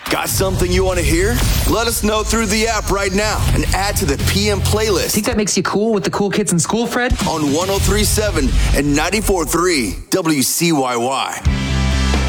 Got something you want to hear? Let us know through the app right now and add to the PM playlist. Think that makes you cool with the cool kids in school, Fred? On 103.7 and 94.3 WCYY.